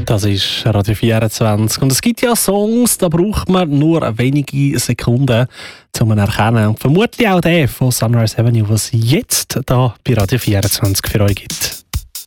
Das ist Radio 24. Und es gibt ja Songs, da braucht man nur wenige Sekunden, um ihn zu erkennen. Und vermutlich auch den von Sunrise Avenue, was es jetzt da bei Radio 24 für euch gibt.